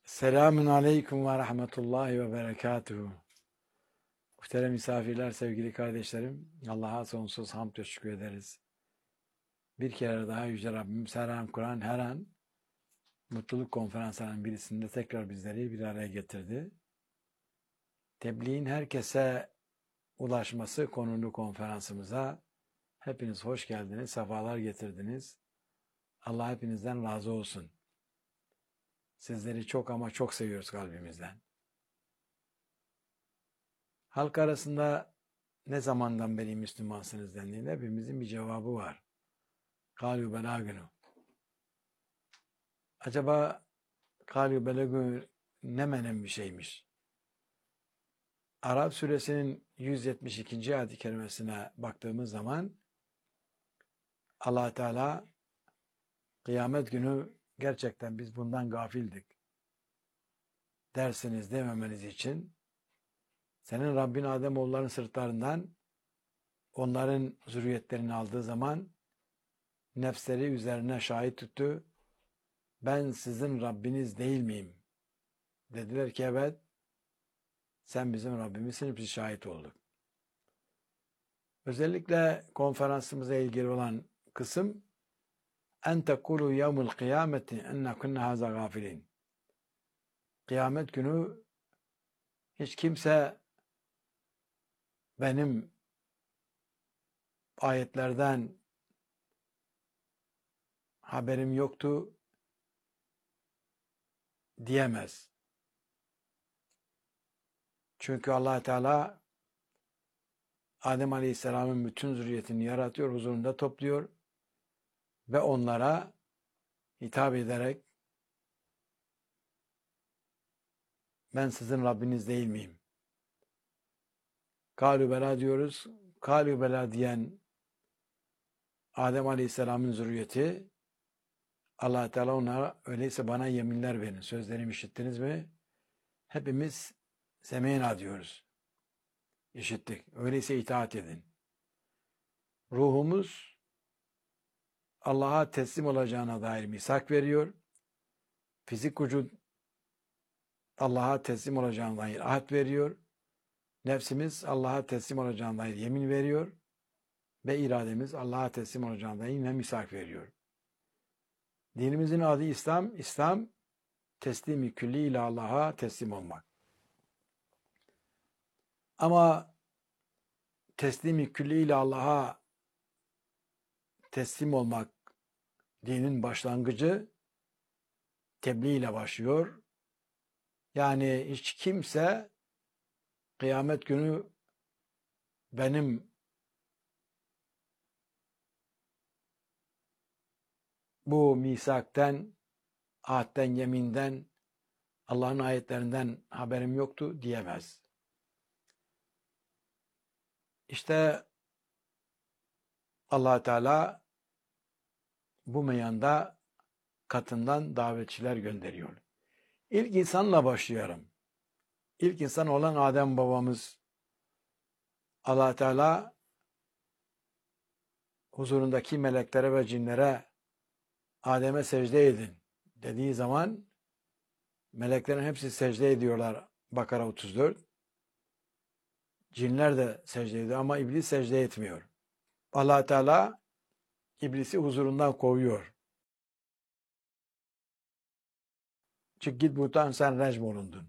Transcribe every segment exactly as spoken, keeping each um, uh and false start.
Selamun aleyküm ve rahmetullahi ve berekatuhu. Muhterem misafirler, sevgili kardeşlerim, Allah'a sonsuz hamd ve şükür ederiz. Bir kere daha Yüce Rabbim Selam Kur'an her an mutluluk konferanslarının birisinde tekrar bizleri bir araya getirdi. Tebliğin herkese ulaşması konulu konferansımıza hepiniz hoş geldiniz, sefalar getirdiniz. Allah hepinizden razı olsun. Sizleri çok ama çok seviyoruz kalbimizden. Halk arasında ne zamandan beri Müslümansınız dendiğinde hepimizin bir cevabı var. Kâlû belâgünû. Acaba kâlû belâgû ne menen bir şeymiş? Araf suresinin yüz yetmiş ikinci ayet-i kerimesine baktığımız zaman Allah Teala kıyamet günü gerçekten biz bundan gafildik dersiniz dememeniz için senin Rabbin Ademoğulların sırtlarından onların zürriyetlerini aldığı zaman nefsleri üzerine şahit tuttu. Ben sizin Rabbiniz değil miyim? Dediler ki evet, sen bizim Rabbimizsin, biz şahit olduk. Özellikle konferansımıza ilgili olan kısım en tekulu yevmul kıyameti enne kunne haza gafilin. Kıyamet günü hiç kimse benim ayetlerden haberim yoktu diyemez. Çünkü Allah Teala Adem Aleyhisselam'ın bütün zürriyetini yaratıyor, huzurunda topluyor ve onlara hitap ederek ben sizin Rabbiniz değil miyim? Kâlû belâ diyoruz. Kâlû belâ diyen Adem Aleyhisselam'ın zürriyeti Allah Teala onlara öyleyse bana yeminler verin. Sözlerimi işittiniz mi? Hepimiz semînâ diyoruz. İşittik. Öyleyse itaat edin. Ruhumuz Allah'a teslim olacağına dair misak veriyor. Fizik vücut Allah'a teslim olacağına dair ahd veriyor. Nefsimiz Allah'a teslim olacağına dair yemin veriyor. Ve irademiz Allah'a teslim olacağına dair yine misak veriyor. Dinimizin adı İslam. İslam teslimi külli ile Allah'a teslim olmak. Ama teslimi külli ile Allah'a teslim olmak dinin başlangıcı tebliğ ile başlıyor. Yani hiç kimse kıyamet günü benim bu misakten, ahden, yeminden, Allah'ın ayetlerinden haberim yoktu diyemez. İşte Allah Teala bu meyanda katından davetçiler gönderiyor. İlk insanla başlayalım. İlk insan olan Adem babamız Allah Teala huzurundaki meleklere ve cinlere Adem'e secde edin dediği zaman meleklerin hepsi secde ediyorlar. Bakara otuz dört. Cinler de secde ediyor ama iblis secde etmiyor. Allah Teala iblisi huzurundan kovuyor. Çık git buradan, sen recm olundun.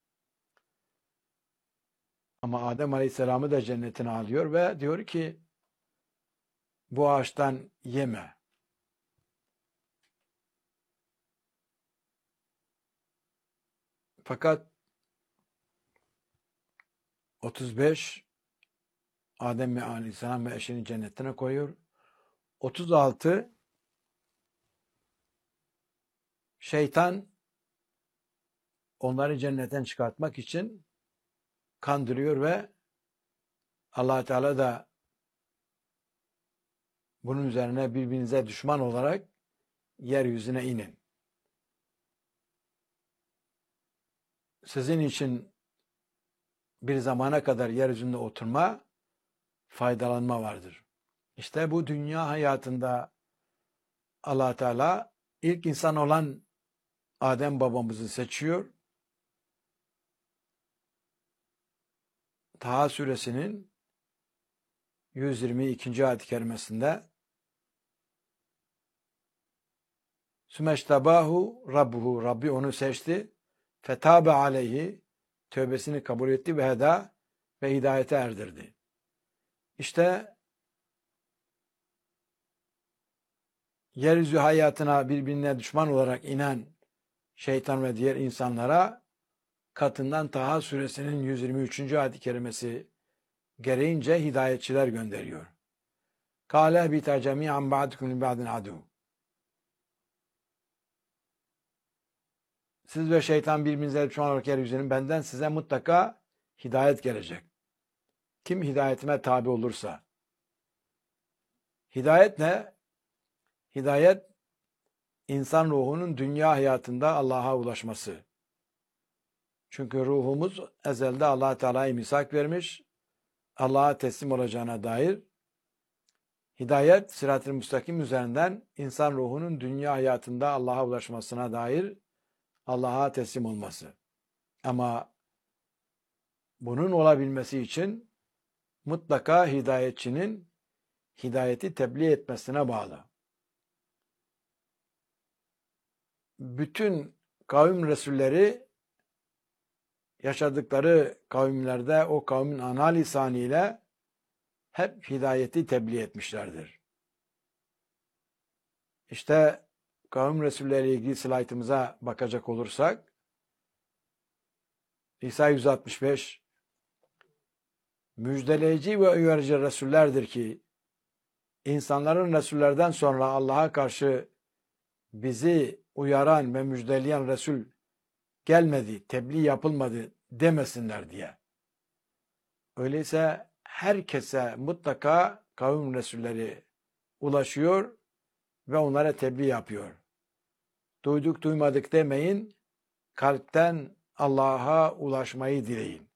Ama Adem Aleyhisselam'ı da cennetine alıyor ve diyor ki bu ağaçtan yeme. Fakat otuz beş Adem ve Aleyhisselam ve eşini cennetine koyuyor. otuz altı şeytan onları cennetten çıkartmak için kandırıyor ve Allah Teala da bunun üzerine birbirinize düşman olarak yeryüzüne inin. Sizin için bir zamana kadar yeryüzünde oturma, faydalanma vardır. İşte bu dünya hayatında Allah Teala ilk insan olan Adem babamızı seçiyor. Taha suresinin yüz yirmi ikinci ayet-i kerimesinde Sümeştabahu Rabbuhu, Rabbi onu seçti. Fetabe aleyhi, tövbesini kabul etti ve heda ve hidayete erdirdi. İşte yeryüzü hayatına birbirine düşman olarak inen şeytan ve diğer insanlara katından Taha suresinin yüz yirmi üçüncü ayet-i kerimesi gereğince hidayetçiler gönderiyor. Kâle bita cemî'an ba'dukum li ba'din adu. Siz ve şeytan birbirinize düşman olarak yeryüzünün, benden size mutlaka hidayet gelecek. Kim hidayetime tabi olursa. Hidayet ne? Hidayet, insan ruhunun dünya hayatında Allah'a ulaşması. Çünkü ruhumuz ezelde Allah Teala'ya misak vermiş, Allah'a teslim olacağına dair. Hidayet, sırat-ı müstakim üzerinden insan ruhunun dünya hayatında Allah'a ulaşmasına dair Allah'a teslim olması. Ama bunun olabilmesi için mutlaka hidayetçinin hidayeti tebliğ etmesine bağlı. Bütün kavim resulleri yaşadıkları kavimlerde o kavmin ana lisanıyla hep hidayeti tebliğ etmişlerdir. İşte kavim resulleri ilgili slaytımıza bakacak olursak İsa yüz altmış beş müjdeleyici ve uyarıcı resullerdir ki insanların resullerden sonra Allah'a karşı bizi uyaran ve müjdeleyen Resul gelmedi, tebliğ yapılmadı demesinler diye. Öyleyse herkese mutlaka kavim Resulleri ulaşıyor ve onlara tebliğ yapıyor. Duyduk duymadık demeyin, kalpten Allah'a ulaşmayı dileyin.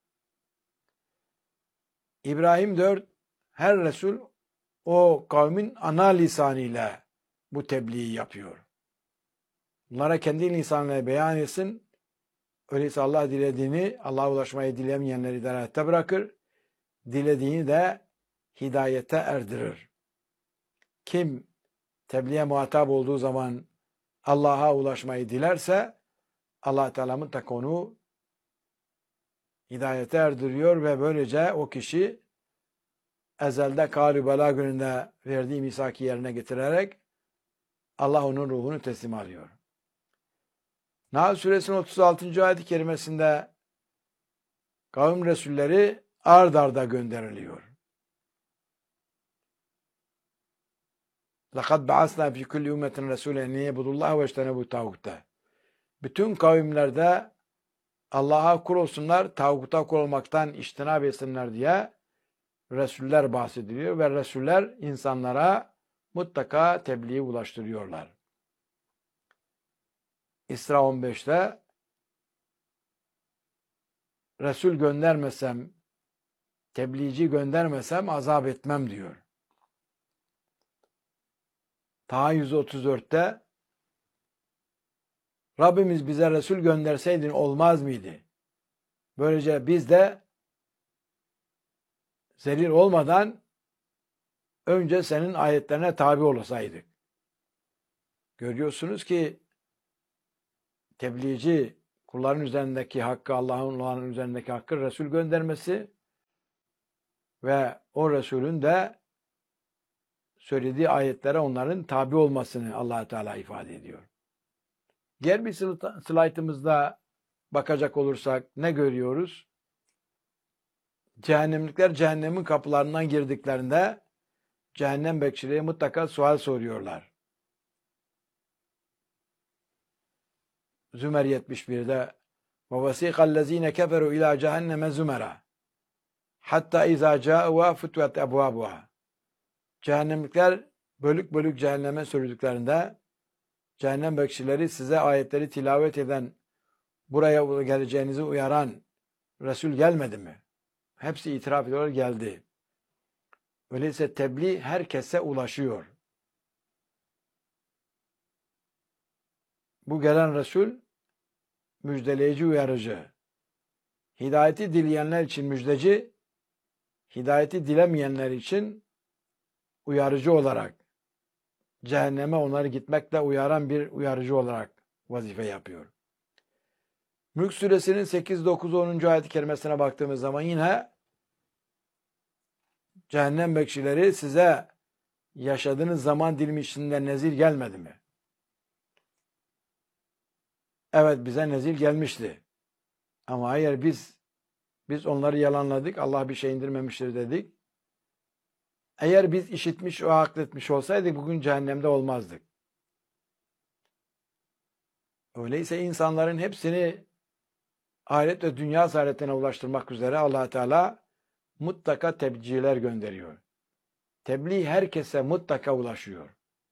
İbrahim dört, her Resul o kavmin ana lisanıyla bu tebliği yapıyor. Bunlara kendi lisanıyla beyan etsin. Öyleyse Allah dilediğini, Allah'a ulaşmayı dilemeyenleri idarete bırakır. Dilediğini de hidayete erdirir. Kim tebliğe muhatap olduğu zaman Allah'a ulaşmayı dilerse Allah Teala mutlaka onu hidayete erdiriyor ve böylece o kişi ezelde Kâr-ı Belâ gününde verdiği misaki yerine getirerek Allah onun ruhunu teslim alıyor. Nahl suresinin otuz altıncı ayet-i kerimesinde kavim resulleri ard arda gönderiliyor. لَقَدْ بَعَثْنَا فِي كُلِّ اُمَّةٍ رَسُولًا اَنْ يَعْبُدُوا اللّٰهَ وَاجْتَنِبُوا الطَّاغُوتَ. Bütün kavimlerde Allah'a kul olsunlar, tağuta kul olmaktan iştinab etsinler diye Resuller bahsediliyor ve Resuller insanlara mutlaka tebliği ulaştırıyorlar. İsra on beşte Resul göndermesem, tebliğci göndermesem azap etmem diyor. Taha yüz otuz dörtte Rabbimiz bize Resul gönderseydin olmaz mıydı? Böylece biz de zelil olmadan önce senin ayetlerine tabi olasaydık. Görüyorsunuz ki tebliğci kulların üzerindeki hakkı, Allah'ın onların üzerindeki hakkı Resul göndermesi ve o Resulün de söylediği ayetlere onların tabi olmasını Allah Teala ifade ediyor. Diğer bir slaytımızda bakacak olursak ne görüyoruz? Cehennemlikler cehennemin kapılarından girdiklerinde cehennem bekçileri mutlaka sual soruyorlar. Zümer yetmiş birde وَوَسِيقَ الَّذ۪ينَ كَفَرُوا اِلٰى جَهَنَّمَ زُمَرًا حَتَّى اِذَا جَاءُوا فُتْوَتْ اَبْوَابُهَا. Cehennemlikler bölük bölük cehenneme sürüldüklerinde cehennem bekçileri size ayetleri tilavet eden, buraya geleceğinizi uyaran Resul gelmedi mi? Hepsi itiraf ediyor, geldi. Öyleyse tebliğ herkese ulaşıyor. Bu gelen Resul müjdeleyici, uyarıcı. Hidayeti dileyenler için müjdeci, hidayeti dilemeyenler için uyarıcı olarak, cehenneme onları gitmekle uyaran bir uyarıcı olarak vazife yapıyor. Mülk Suresinin sekiz, dokuz, onuncu ayet-i kerimesine baktığımız zaman yine cehennem bekçileri size yaşadığınız zaman dilimi içinde nezir gelmedi mi? Evet, bize nezir gelmişti. Ama eğer biz biz onları yalanladık, Allah bir şey indirmemiştir dedik. Eğer biz işitmiş ve akletmiş olsaydık bugün cehennemde olmazdık. Öyleyse insanların hepsini ahiret ve dünya saadetine ulaştırmak üzere Allah Teala mutlaka tebliğciler gönderiyor. Tebliğ herkese mutlaka ulaşıyor.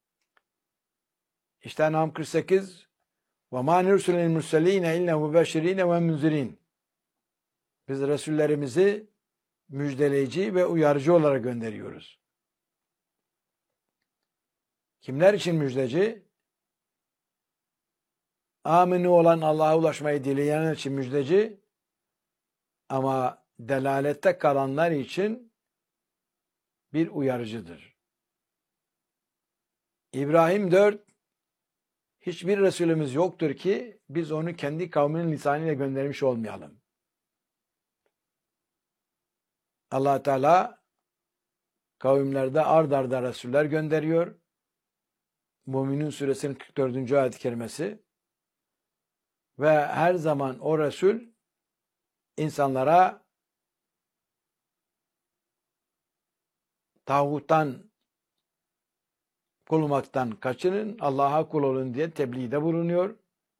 İşte Nam kırk sekiz وَمَا نُرْسُلِ الْمُرْسَلِينَ اِلَّا مُبَشِّر۪ينَ وَمُنْزِر۪ينَ Biz Resullerimizi müjdeleyici ve uyarıcı olarak gönderiyoruz. Kimler için müjdeci? Amini olan, Allah'a ulaşmayı dileyenler için müjdeci, ama delalette kalanlar için bir uyarıcıdır. İbrahim dört, hiçbir Resulümüz yoktur ki biz onu kendi kavminin lisanıyla göndermiş olmayalım. Allah Teala kavimlerde ard arda Resuller gönderiyor. Müminun Suresinin kırk dördüncü ayet-i kerimesi. Ve her zaman o Resul insanlara tağuttan kul olmaktan kaçının, Allah'a kul olun diye tebliğde bulunuyor.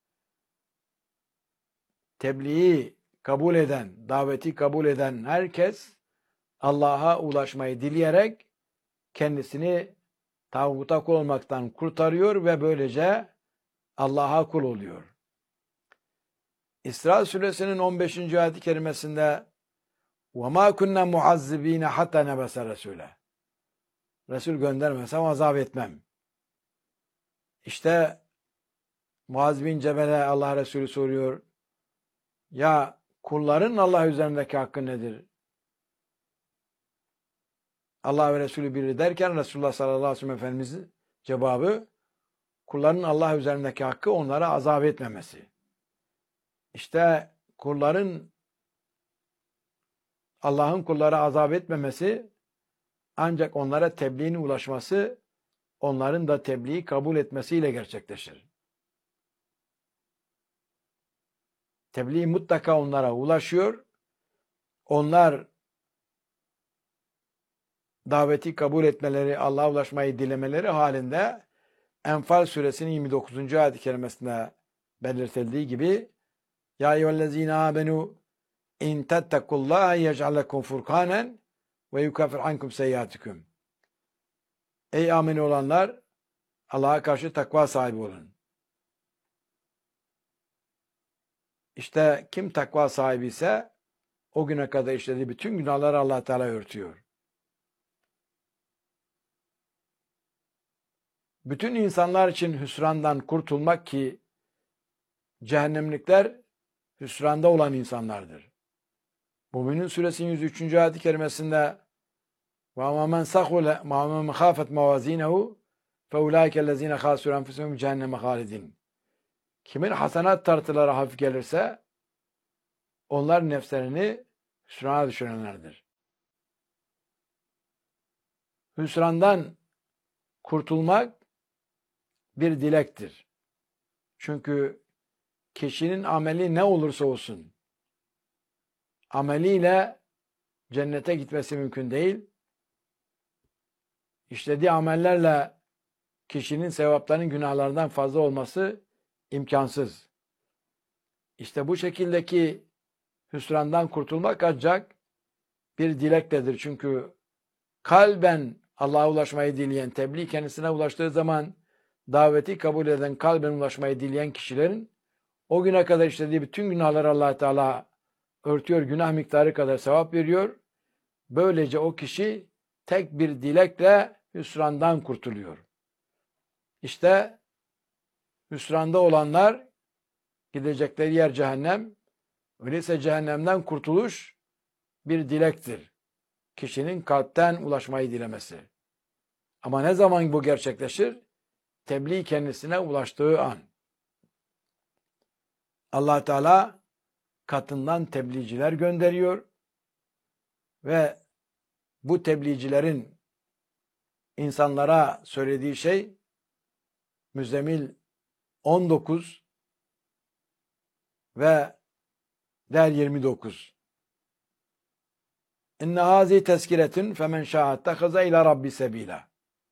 Tebliği kabul eden, daveti kabul eden herkes Allah'a ulaşmayı dileyerek kendisini tağuta kul olmaktan kurtarıyor ve böylece Allah'a kul oluyor. İsra Suresinin on beşinci ayet-i kerimesinde وَمَا كُنَّا مُعَذِّب۪ينَ حَتَّى نَبَسَ رَسُولًا Resul göndermesem azap etmem. İşte Muaz bin Cebel'e Allah Resulü soruyor. Ya kulların Allah üzerindeki hakkı nedir? Allah ve Resulü biri derken Resulullah sallallahu aleyhi ve sellem Efendimiz'in cevabı, kulların Allah üzerindeki hakkı onlara azap etmemesi. İşte kulların, Allah'ın kullara azap etmemesi ancak onlara tebliğin ulaşması, onların da tebliği kabul etmesiyle gerçekleşir. Tebliğ mutlaka onlara ulaşıyor. Onlar daveti kabul etmeleri, Allah'a ulaşmayı dilemeleri halinde Enfal Suresinin yirmi dokuzuncu ayet-i kerimesinde belirtildiği gibi Ya eyyühellezine amenu in tettekullaha yec'al lekum furkanen ve yukaffir ankum seyyiatikum. Ey amin olanlar, Allah'a karşı takva sahibi olun. İşte kim takva sahibi ise o güne kadar işlediği bütün günahları Allah Teala örtüyor. Bütün insanlar için hüsrandan kurtulmak, ki cehennemlikler hüsranda olan insanlardır. Müminun Suresinin yüz üçüncü ayet-i kerimesinde وَمَا مَنْ سَخُلَ مَا مَنْ خَافَتْ مَوَازِينَهُ فَاُولَٰئِكَ الَّذ۪ينَ خَاسُرُوا أَنْفُسَهُمْ cehenneme خَالِدِينَ Kimin hasenat tartıları hafif gelirse onlar nefslerini hüsrana düşürenlerdir. Hüsrandan kurtulmak bir dilektir. Çünkü kişinin ameli ne olursa olsun, ameliyle cennete gitmesi mümkün değil. İşlediği amellerle kişinin sevaplarının günahlardan fazla olması imkansız. İşte bu şekildeki hüsrandan kurtulmak ancak bir dilektedir. Çünkü kalben Allah'a ulaşmayı dileyen, tebliğ kendisine ulaştığı zaman daveti kabul eden, kalben ulaşmayı dileyen kişilerin o güne kadar işlediği bütün günahları Allah Teala örtüyor, günah miktarı kadar sevap veriyor. Böylece o kişi tek bir dilekle hüsrandan kurtuluyor. İşte hüsranda olanlar Gidecekleri yer cehennem. Öyleyse cehennemden kurtuluş bir dilektir. Kişinin kalpten ulaşmayı dilemesi. Ama ne zaman bu gerçekleşir? Tebliğ kendisine ulaştığı an. Allah Teala katından tebliğciler gönderiyor ve bu tebliğcilerin insanlara söylediği şey Müzzemmil on dokuz ve Der yirmi dokuz. İnne hazi tezkiretun femen şa'a ittahaza ila rabbi sebila.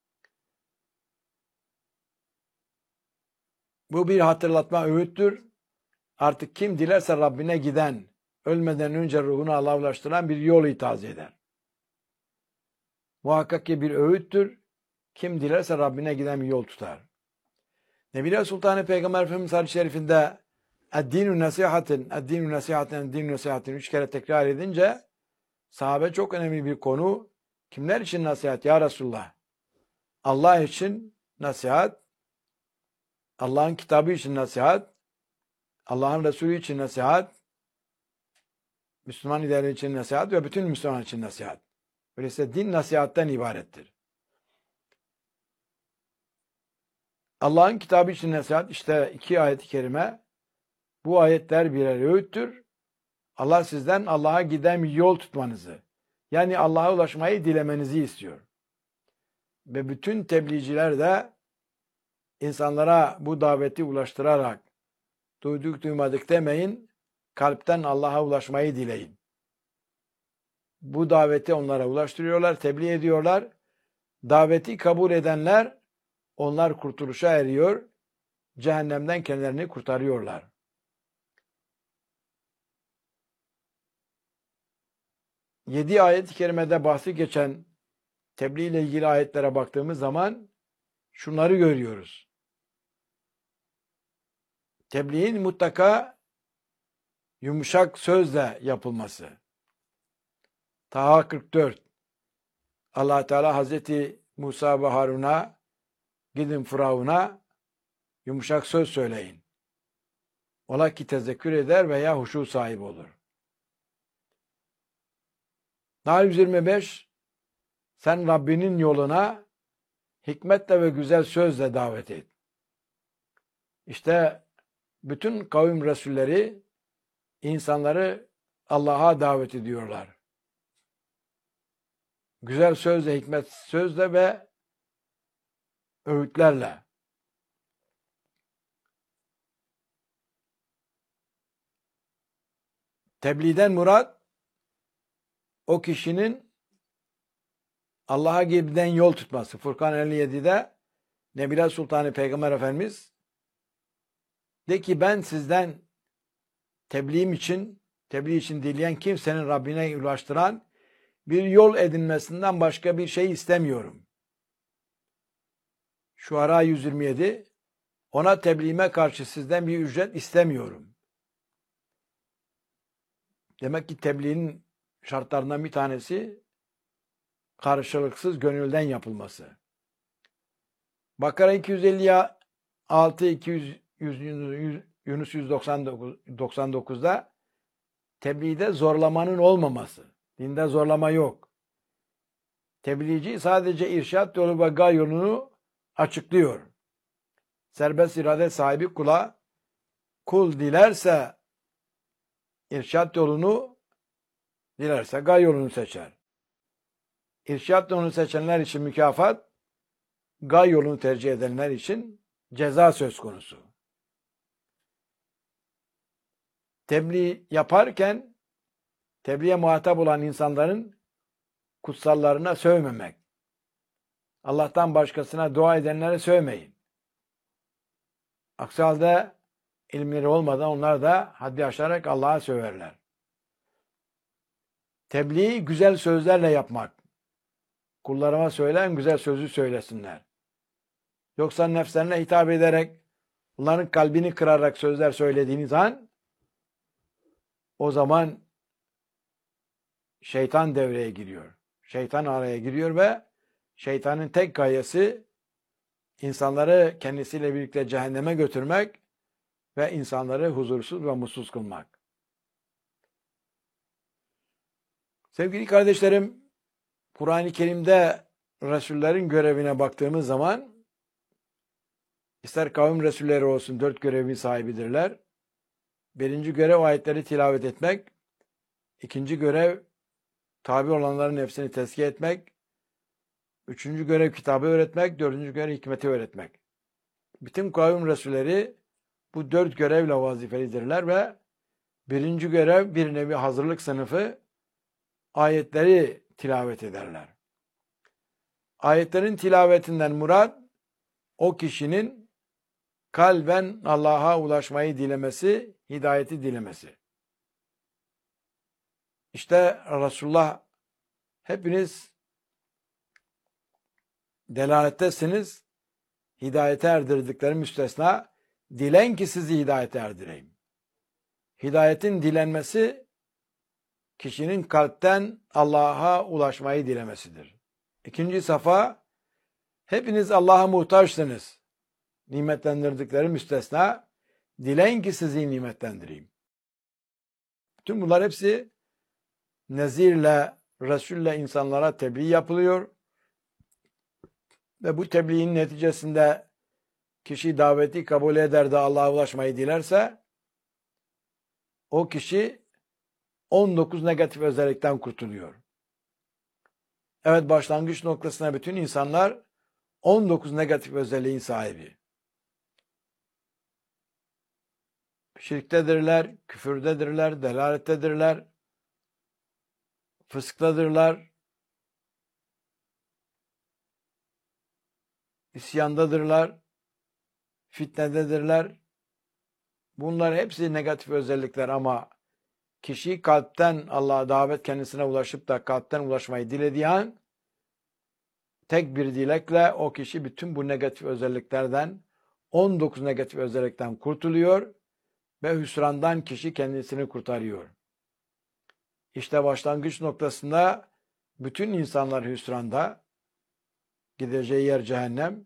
Bu bir hatırlatma, öğüttür. Artık kim dilerse Rabbine giden, ölmeden önce ruhunu Allah'a ulaştıran bir yol itaaz eder. Muhakkak ki bir öğüttür. Kim dilerse Rabbine giden bir yol tutar. Nebiler Sultanı Peygamber Efendimiz hadis-i şerifinde "Ed-dinu nasihatin, ed-dinu nasihatin, ed-dinu nasihatin" üç kere tekrar edince sahabe çok önemli bir konu. Kimler için nasihat ya Resulullah? Allah için nasihat, Allah'ın kitabı için nasihat, Allah'ın Resulü için nasihat, Müslüman liderler için nasihat ve bütün Müslüman için nasihat. Öyleyse din nasihatten ibarettir. Allah'ın kitabı için nasihat, işte iki ayet-i kerime. Bu ayetler birer öğüttür. Allah sizden Allah'a giden bir yol tutmanızı, yani Allah'a ulaşmayı dilemenizi istiyor. Ve bütün tebliğciler de insanlara bu daveti ulaştırarak duyduk duymadık demeyin, kalpten Allah'a ulaşmayı dileyin. Bu daveti onlara ulaştırıyorlar, tebliğ ediyorlar. Daveti kabul edenler, onlar kurtuluşa eriyor, cehennemden kendilerini kurtarıyorlar. Yedi ayet-i kerimede bahsi geçen tebliğ ile ilgili ayetlere baktığımız zaman şunları görüyoruz. Tebliğin mutlaka yumuşak sözle yapılması. Taha kırk dört. Allah Teala Hazreti Musa ve Harun'a gidin Firavun'a yumuşak söz söyleyin. Ola ki tezekkür eder veya huşu sahibi olur. Nahl yüz yirmi beş. Sen Rabbinin yoluna hikmetle ve güzel sözle davet et. İşte bütün kavim resulleri insanları Allah'a davet ediyorlar. Güzel sözle, hikmet sözle ve öğütlerle. Tebliğden murat o kişinin Allah'a giden yol tutması. Furkan elli yedi'de Nebiler Sultanı Peygamber Efendimiz de ki ben sizden tebliğim için, tebliğ için dileyen kimsenin Rabbine ulaştıran bir yol edinmesinden başka bir şey istemiyorum. Şuara yüz yirmi yedi. Ona tebliğime karşı sizden bir ücret istemiyorum. Demek ki tebliğin şartlarından bir tanesi karşılıksız gönülden yapılması. Bakara iki yüz elli altı, iki yüz, Yunus yüz doksan dokuz'da tebliğde zorlamanın olmaması. Dinde zorlama yok. Tebliğci sadece irşat yolu ve gay yolunu açıklıyor. Serbest irade sahibi kula, kul dilerse irşat yolunu, dilerse gay yolunu seçer. İrşat yolunu seçenler için mükafat, gay yolunu tercih edenler için ceza söz konusu. Tebliğ yaparken tebliğe muhatap olan insanların kutsallarına sövmemek. Allah'tan başkasına dua edenlere sövmeyin. Aksi halde ilimleri olmadan onlar da haddi aşarak Allah'a söverler. Tebliği güzel sözlerle yapmak. Kullarıma söyleyen güzel sözü söylesinler. Yoksa nefslerine hitap ederek, onların kalbini kırarak sözler söylediğiniz an, o zaman şeytan devreye giriyor. Şeytan araya giriyor ve şeytanın tek gayesi insanları kendisiyle birlikte cehenneme götürmek ve insanları huzursuz ve mutsuz kılmak. Sevgili kardeşlerim, Kur'an-ı Kerim'de Resullerin görevine baktığımız zaman, ister kavim Resulleri olsun dört görevin sahibidirler. Birinci görev ayetleri tilavet etmek, ikinci görev tabi olanların hepsini tezkiye etmek, üçüncü görev kitabı öğretmek, dördüncü görev hikmeti öğretmek. Bütün kavim Resulleri bu dört görevle vazifelidirler ve birinci görev bir nevi hazırlık sınıfı, ayetleri tilavet ederler. Ayetlerin tilavetinden murat, o kişinin kalben Allah'a ulaşmayı dilemesi, hidayeti dilemesi. İşte Resulullah, hepiniz delalettesiniz, hidayete erdirdikleri müstesna, dilen ki sizi hidayete erdireyim. Hidayetin dilenmesi, kişinin kalpten Allah'a ulaşmayı dilemesidir. İkinci safa, hepiniz Allah'a muhtaçsınız. Nimetlendirdikleri müstesna, dileyin ki sizi nimetlendireyim. Tüm bunlar hepsi nezirle, Resul'le insanlara tebliğ yapılıyor. Ve bu tebliğin neticesinde kişi daveti kabul eder de Allah'a ulaşmayı dilerse, o kişi on dokuz negatif özellikten kurtuluyor. Evet, başlangıç noktasına bütün insanlar on dokuz negatif özelliğin sahibi. Şirktedirler, küfürdedirler, delalettedirler, fısktadırlar, isyandadırlar, fitnededirler. Bunlar hepsi negatif özellikler ama kişi kalpten Allah'a davet kendisine ulaşıp da kalpten ulaşmayı dilediği an, tek bir dilekle o kişi bütün bu negatif özelliklerden, on dokuz negatif özellikten kurtuluyor ve hüsrandan kişi kendisini kurtarıyor. İşte başlangıç noktasında bütün insanlar hüsranda, gideceği yer cehennem,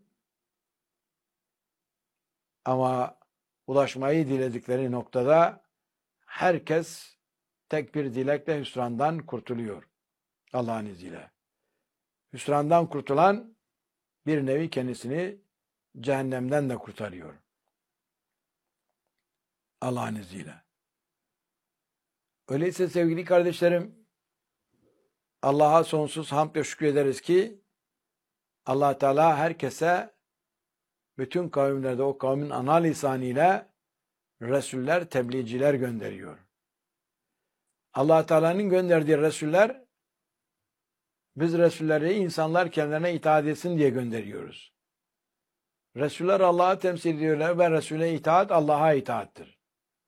ama ulaşmayı diledikleri noktada herkes tek bir dilekle hüsrandan kurtuluyor Allah'ın izniyle. Hüsrandan kurtulan bir nevi kendisini cehennemden de kurtarıyor Allah'ın izniyle. Öyleyse sevgili kardeşlerim, Allah'a sonsuz hamd ve şükrederiz ki Allah Teala herkese, bütün kavimlerde o kavmin ana lisanıyla Resuller, tebliğciler gönderiyor. Allah Teala'nın gönderdiği Resuller, biz Resulleri insanlar kendilerine itaat etsin diye gönderiyoruz. Resuller Allah'ı temsil ediyorlar ve Resul'e itaat Allah'a itaattir.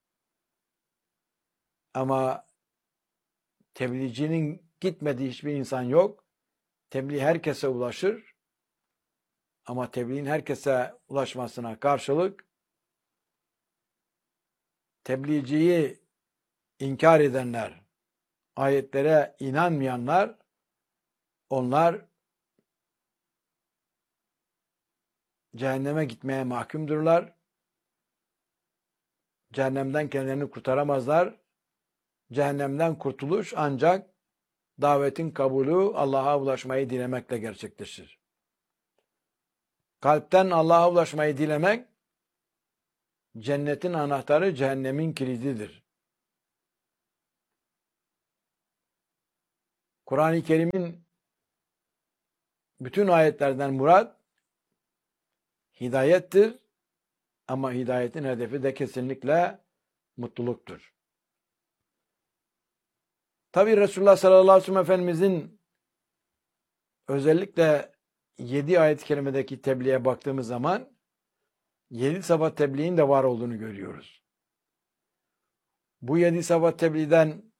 Ama tebliğcinin gitmediği hiçbir insan yok. Tebliğ herkese ulaşır. Ama tebliğin herkese ulaşmasına karşılık tebliğciyi inkar edenler, ayetlere inanmayanlar, onlar cehenneme gitmeye mahkumdurlar. Cehennemden kendilerini kurtaramazlar. Cehennemden kurtuluş ancak davetin kabulü, Allah'a ulaşmayı dilemekle gerçekleşir. Kalpten Allah'a ulaşmayı dilemek, cennetin anahtarı, cehennemin kilididir. Kur'an-ı Kerim'in bütün ayetlerden murat hidayettir ama hidayetin hedefi de kesinlikle mutluluktur. Tabi Resulullah sallallahu aleyhi ve sellem Efendimizin özellikle yedi ayet-i kerimedeki tebliğe baktığımız zaman yedi sabah tebliğin de var olduğunu görüyoruz. Bu yedi sabah tebliğden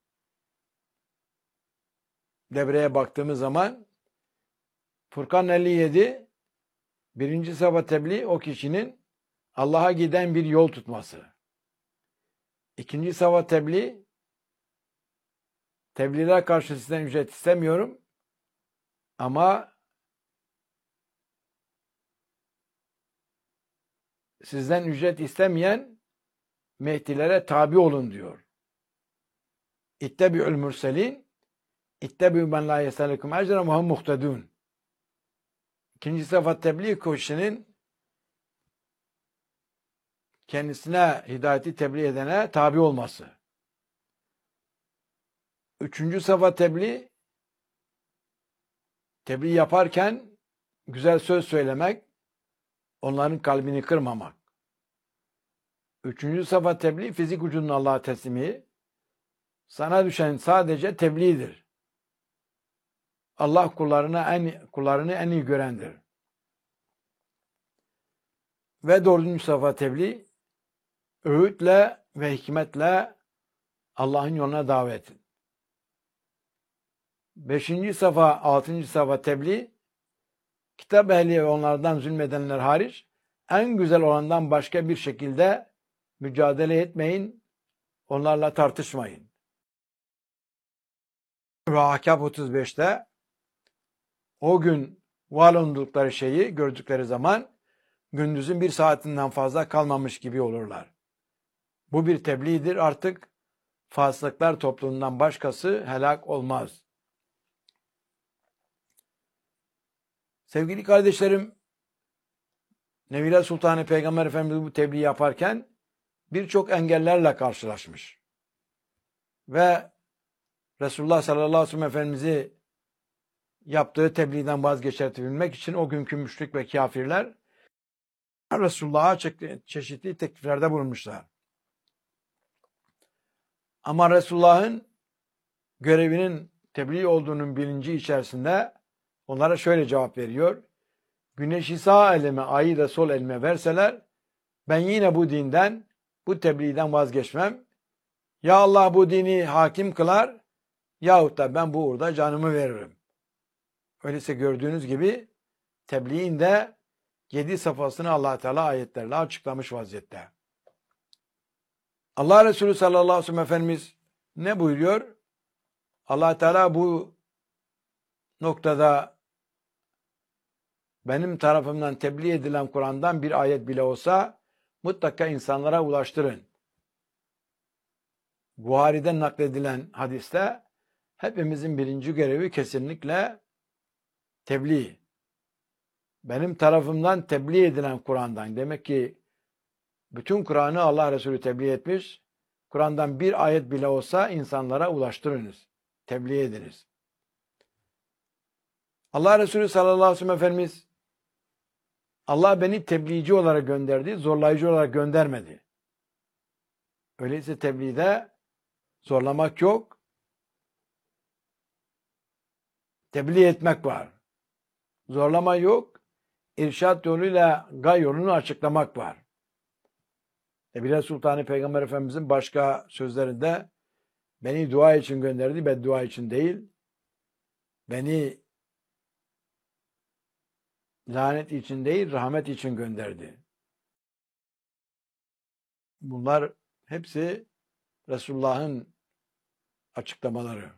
devreye baktığımız zaman Furkan elli yedi birinci sabah tebliğ o kişinin Allah'a giden bir yol tutması. İkinci sabah tebliğ, tebliğler karşı sizden ücret istemiyorum ama sizden ücret istemeyen Mehdilere tabi olun diyor. İttebi'ül mürselin, ittebi'ü men la yesellekum ecren ve hum muhtedun. İkinci sıfat tebliğ kişinin kendisine hidayeti tebliğ edene tabi olması. Üçüncü sıfat tebliğ, tebliğ yaparken güzel söz söylemek, onların kalbini kırmamak. Üçüncü sıfat tebliğ, fizik ucunun Allah'a teslimi. Sana düşen sadece tebliğdir. Allah kullarını en, kullarını en iyi görendir. Ve dördüncü sıfat tebliğ, öğütle ve hikmetle Allah'ın yoluna davet. Beşinci safa, altıncı safa tebliğ, kitap ehli ve onlardan zulmedenler hariç, en güzel olandan başka bir şekilde mücadele etmeyin, onlarla tartışmayın. Ve Ahkâf otuz beşte, o gün var oldukları şeyi gördükleri zaman, gündüzün bir saatinden fazla kalmamış gibi olurlar. Bu bir tebliğdir, artık fasıklar topluluğundan başkası helak olmaz. Sevgili kardeşlerim, Nevile Sultanı Peygamber Efendimiz bu tebliğ yaparken birçok engellerle karşılaşmış. Ve Resulullah sallallahu aleyhi ve sellem Efendimiz'i yaptığı tebliğden vazgeçirtebilmek için o günkü müşrik ve kafirler Resulullah'a çeşitli tekliflerde bulunmuşlar. Ama Resulullah'ın görevinin tebliğ olduğunun bilinci içerisinde onlara şöyle cevap veriyor. Güneşi sağ elime, ayı da sol elime verseler, ben yine bu dinden, bu tebliğden vazgeçmem. Ya Allah bu dini hakim kılar, yahut da ben bu uğurda canımı veririm. Öyleyse gördüğünüz gibi tebliğin de yedi safhasını Allah Teala ayetlerle açıklamış vaziyette. Allah Resulü sallallahu aleyhi ve sellem Efendimiz ne buyuruyor? Allah Teala bu noktada benim tarafımdan tebliğ edilen Kur'an'dan bir ayet bile olsa mutlaka insanlara ulaştırın. Buhari'den nakledilen hadiste hepimizin birinci görevi kesinlikle tebliğ. Benim tarafımdan tebliğ edilen Kur'an'dan. Demek ki bütün Kur'an'ı Allah Resulü tebliğ etmiş. Kur'an'dan bir ayet bile olsa insanlara ulaştırınız. Tebliğ ediniz. Allah Resulü sallallahu aleyhi ve sellem Efendimiz, Allah beni tebliğci olarak gönderdi, zorlayıcı olarak göndermedi. Öyleyse tebliğde zorlamak yok, tebliğ etmek var. Zorlama yok, irşat yoluyla gay yolunu açıklamak var. Nebile Sultanı Peygamber Efendimizin başka sözlerinde beni dua için gönderdi, beddua için değil, beni lanet için değil, rahmet için gönderdi. Bunlar hepsi Resulullah'ın açıklamaları.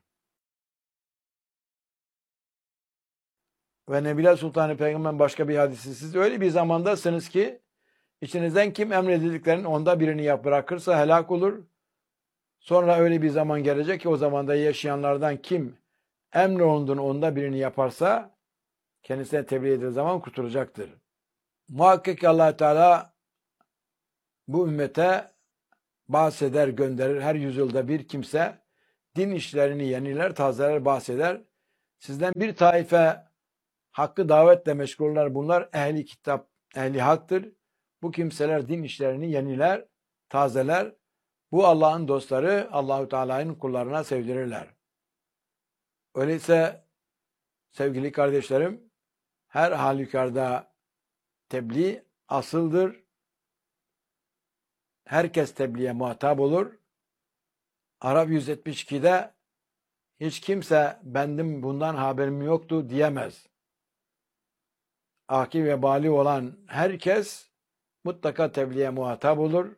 Ve Nebile Sultanı Peygamber başka bir hadisi, siz öyle bir zamandasınız ki içinizden kim emredildiklerinin onda birini yap bırakırsa helak olur. Sonra öyle bir zaman gelecek ki o zamanda yaşayanlardan kim emrolunduğunu onda birini yaparsa kendisine tebliğ edildiği zaman kurtulacaktır. Muhakkak ki Allah Teala bu ümmete bahseder, gönderir. Her yüzyılda bir kimse din işlerini yeniler, tazeler, bahseder. Sizden bir taife hakkı davetle meşgullar. Bunlar ehli kitap, ehli haktır. Bu kimseler din işlerini yeniler, tazeler. Bu Allah'ın dostları, Allahu Teala'nın kullarına sevdirirler. Öyleyse sevgili kardeşlerim, her halükarda tebliğ asıldır. Herkes tebliğe muhatap olur. Araf yüz yetmiş ikide hiç kimse bendim bundan haberim yoktu diyemez. Akil ve bali olan herkes mutlaka tebliğe muhatap olur.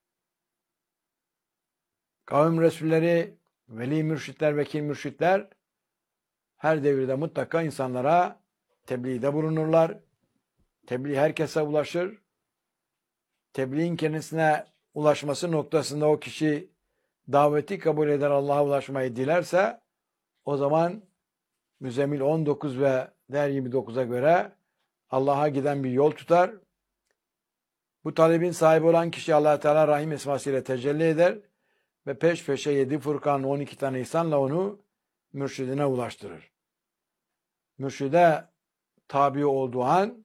Kavim Resulleri, veli mürşitler, vekil mürşitler her devirde mutlaka insanlara tebliğde bulunurlar. Tebliğ herkese ulaşır. Tebliğin kendisine ulaşması noktasında o kişi daveti kabul eder, Allah'a ulaşmayı dilerse, o zaman Müzzemmil on dokuz ve Der yirmi dokuza göre Allah'a giden bir yol tutar. Bu talebin sahibi olan kişi Allah Teala Rahim esmasıyla tecelli eder ve peş peşe yedi Furkan on iki tane ihsanla onu mürşidine ulaştırır. Mürşide tabi olduğu an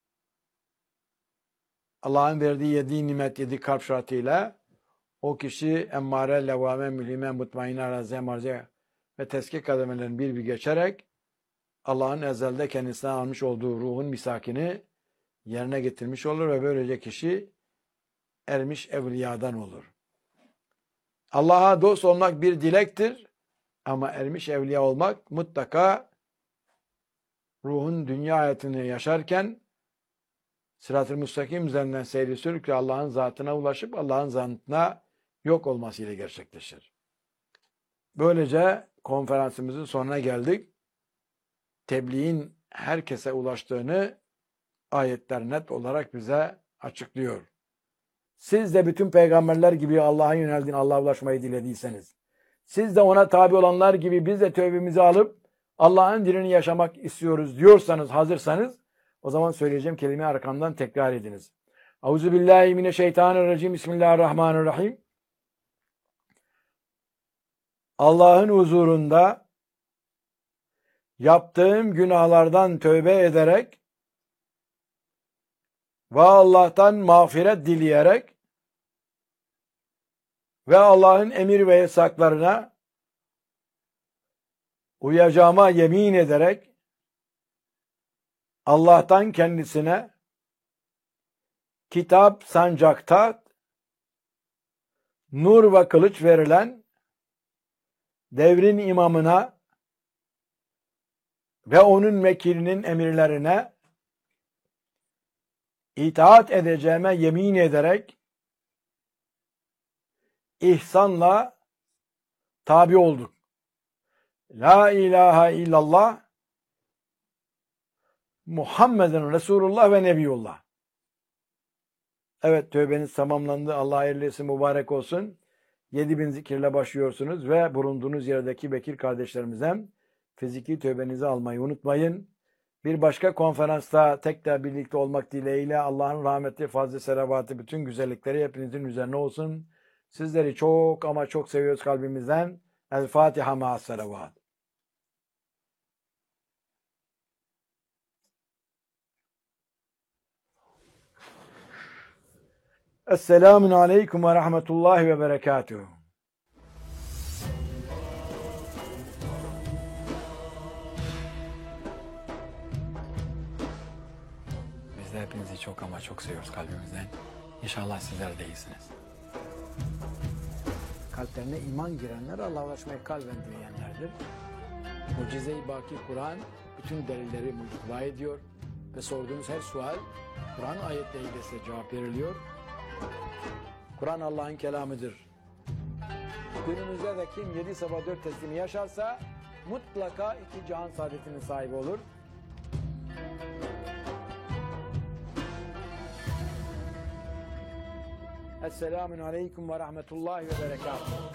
Allah'ın verdiği yedi nimet, yedi kalp şartıyla o kişi emmare, levvame, mülhime, mutmainne, raziye, marziye ve tezkiye kademelerini bir bir geçerek Allah'ın ezelde kendisine almış olduğu ruhun misakini yerine getirmiş olur ve böylece kişi ermiş evliyadan olur. Allah'a dost olmak bir dilektir ama ermiş evliya olmak mutlaka ruhun dünya hayatını yaşarken sırat-ı müstakim üzerinden seyri sürükle Allah'ın zatına ulaşıp Allah'ın zatına yok olmasıyla gerçekleşir. Böylece konferansımızın sonuna geldik. Tebliğin herkese ulaştığını ayetler net olarak bize açıklıyor. Siz de bütün peygamberler gibi Allah'a yöneldin, Allah'a ulaşmayı dilediyseniz, siz de ona tabi olanlar gibi biz de tövbemizi alıp Allah'ın dinini yaşamak istiyoruz diyorsanız, hazırsanız, o zaman söyleyeceğim kelimeyi arkamdan tekrar ediniz. Euzubillahimineşşeytanirracim. Bismillahirrahmanirrahim. Allah'ın huzurunda yaptığım günahlardan tövbe ederek ve Allah'tan mağfiret dileyerek ve Allah'ın emir ve yasaklarına uyacağıma yemin ederek Allah'tan kendisine kitap, sancakta nur ve kılıç verilen devrin imamına ve onun vekilinin emirlerine itaat edeceğime yemin ederek ihsanla tabi olduk. La ilahe illallah Muhammeden Resulullah ve Nebiyullah. Evet, tövbeniz tamamlandı. Allah hayırlı etsin, mübarek olsun. yedi bin zikirle başlıyorsunuz ve bulunduğunuz yerdeki bekir kardeşlerimizden fiziki tövbenizi almayı unutmayın. Bir başka konferansta tekrar birlikte olmak dileğiyle Allah'ın rahmeti, fazl-ı selavatı, bütün güzellikleri hepinizin üzerine olsun. Sizleri çok ama çok seviyoruz kalbimizden. El Fatiha ma'as selavat. Esselamun aleyküm ve rahmetullahi ve berekatuhu. Biz de hepinizi çok ama çok seviyoruz kalbimizden. İnşallah sizler de iyisiniz. Kalplerine iman girenler Allah'a ulaşmayı kalben dileyenlerdir. Mucize-i Baki Kur'an bütün delilleri multiply ediyor ve sorduğunuz her sual Kur'an ayetleriyle size cevap veriliyor. Kur'an Allah'ın kelamıdır. Günümüzde de kim yedi sabah dört teslimi yaşarsa mutlaka iki cihan saadetinin sahibi olur. Esselamun aleyküm ve rahmetullahi ve berekatuhu.